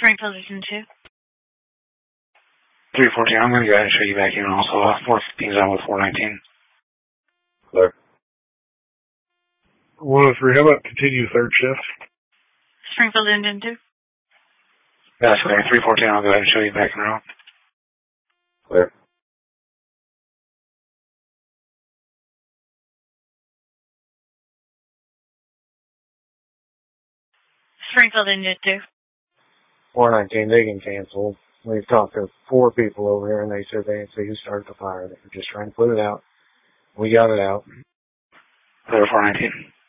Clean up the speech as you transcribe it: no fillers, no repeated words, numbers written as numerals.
Springfield is in 2. 314, I'm going to go ahead and show you back in also. 415's on with 419. Clear. 103, how about continue third shift? Springfield Indian 2. That's clear. 314, I'll go ahead and show you back in row. Clear. Springfield Indian 2. 419, they can cancel. We've talked to 4 people over here, and they said they didn't see who started the fire. They were just trying to put it out. We got it out. Clear 419.